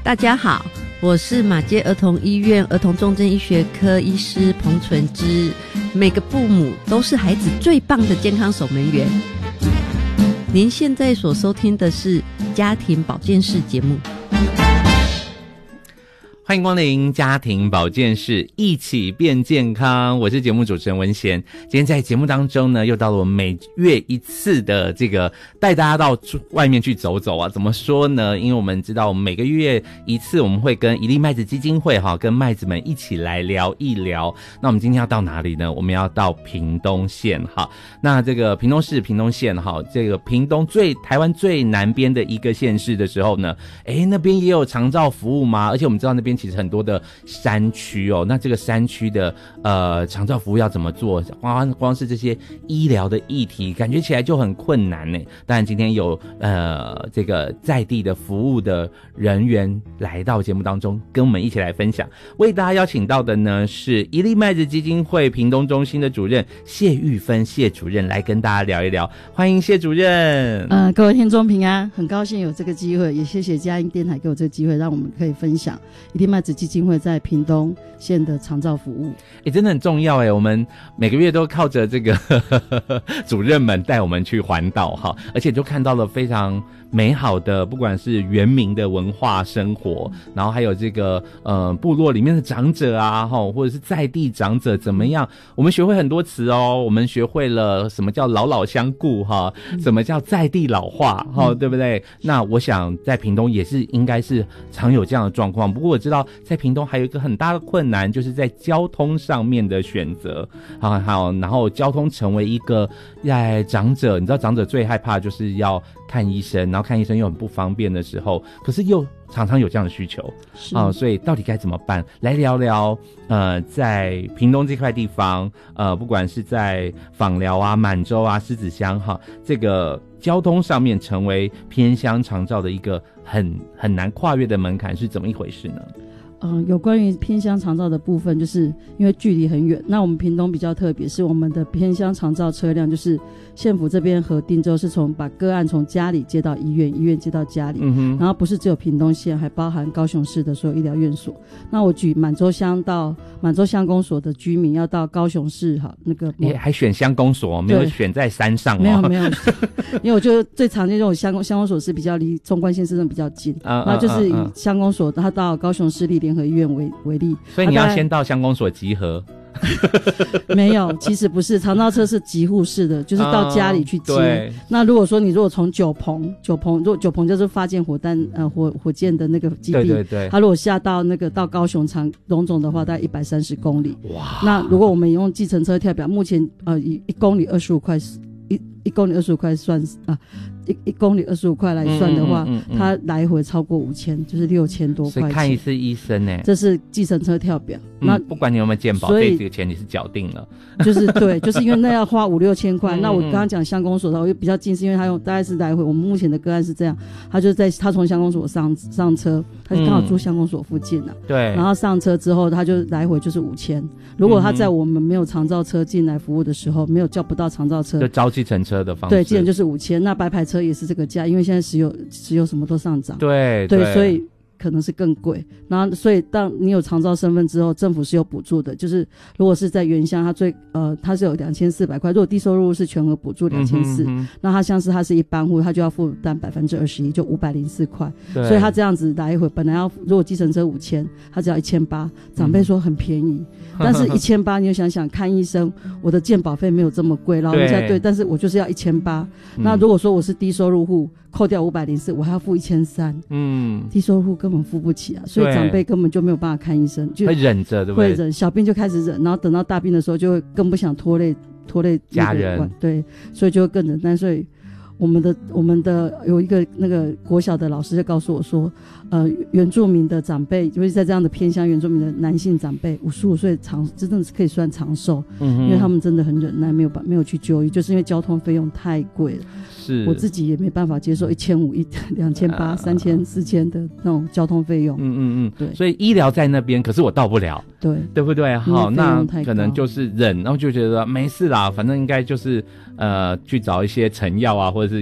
大家好，我是马偕儿童医院儿童重症医学科医师彭纯之。每个父母都是孩子最棒的健康守门员。您现在所收听的是家庭保健室节目。 欢迎光临家庭保健室，一起变健康。我是节目主持人文贤。今天在节目当中呢，又到了我们每月一次的这个带大家到外面去走走啊。怎么说呢？因为我们知道我们每个月一次，我们会跟一粒麦子基金会跟麦子们一起来聊一聊。那我们今天要到哪里呢？我们要到屏东县哈。那这个屏东市屏东县哈，这个屏东台湾最南边的一个县市的时候呢，那边也有长照服务吗？而且我们知道那边其实很多的山区哦，那这个山区的长照服务要怎么做？光是这些医疗的议题，感觉起来就很困难呢。当然今天有这个在地的服务的人员来到节目当中，跟我们一起来分享。为大家邀请到的呢是一粒麦子基金会屏东中心的主任谢玉芬谢主任来跟大家聊一聊。欢迎谢主任。 各位听众平安，很高兴有这个机会，也谢谢佳音电台给我这个机会，让我们可以分享一粒麦子基金会在屏东县的长照服务。 真的很重要我们每个月都靠着这个主任们带我们去环岛哈，而且就看到了非常美好的，不管是原民的文化生活，然后还有这个部落里面的长者啊或者是在地长者怎么样，我们学会很多词我们学会了什么叫老老相顾什么叫在地老化对不对？那我想在屏东也是应该是常有这样的状况，不过我知道在屏东还有一个很大的困难，就是在交通上面的选择然后交通成为一个长者，你知道长者最害怕就是要看医生，然后看医生又很不方便的时候，可是又常常有这样的需求所以到底该怎么办？来聊聊在屏东这块地方不管是在枋寮啊、满洲啊、狮子乡这个交通上面成为偏乡长照的一个很难跨越的门槛是怎么一回事呢？ 有关于偏乡长照的部分，就是因为距离很远，那我们屏东比较特别，是我们的偏乡长照车辆就是县府这边核定之后是把个案从家里接到医院，医院接到家里然后不是只有屏东县，还包含高雄市的所有医疗院所。那我举满洲乡到满洲乡公所的居民要到高雄市那个还选乡公所，没有选在山上没有因为我觉得最常见这种乡公所是比较离中关县市比较近那就是以乡公所他到高雄市立联合医院为例， 所以你要先到乡公所集合没有，其实不是，长照车是集户式的，就是到家里去接那如果说你从九鹏就是发建火箭的那个基地，对他如果下到到高雄荣总的话大概130公里。哇！那如果我们用计程车跳表，目前以1公里25块1公里25块算1公里25块来算的话它来回超过5000，就是6000多块钱。 所以看一次医生这是计程车跳表那不管你有没有健保，这个钱你是缴定了就是对，就是因为那要花5-6千块那我刚刚讲乡公所的话比较近，是因为他大概是来回，我们目前的个案是这样，他从乡公所上车，他刚好住乡公所附近对，然后上车之后他就来回就是5000。如果他在我们没有长照车进来服务的时候，没有叫不到长照车， 就招计程车的方式， 对，计程就是5000。那白牌车也是这个价，因为现在石油什么都上涨， 对， 所以可能是更贵。然后所以当你有长照身份之后，政府是有补助的，就是如果是在原乡它是有2400块，如果低收入是全额补助2400那它像是它是一般户，它就要负担21%，就504块。所以它这样子来回本来如果计程车5000，它只要1800，长辈说很便宜但是1800你就想想看医生，我的健保费没有这么贵，老人家对，但是我就是要1800那如果说我是低收入户，扣掉504，我还要付1300低收入户根本付不起所以长辈根本就没有办法看医生，就会忍着，对不对？会忍，小病就开始忍，然后等到大病的时候就会更不想拖累家人， 对，所以就会更忍耐。所以我们的有一个国小的老师就告诉我说原住民的长辈，就是在这样的偏乡原住民的男性长辈55岁真的是可以算长寿因为他们真的很忍耐，没有去就医，就是因为交通费用太贵了，是我自己也没办法接受1500、2800、3000、4000的那种交通费用对，所以医疗在那边，可是我到不了，对不对？好，那可能就是忍，然后就觉得没事啦，反正应该就是去找一些成药啊，或者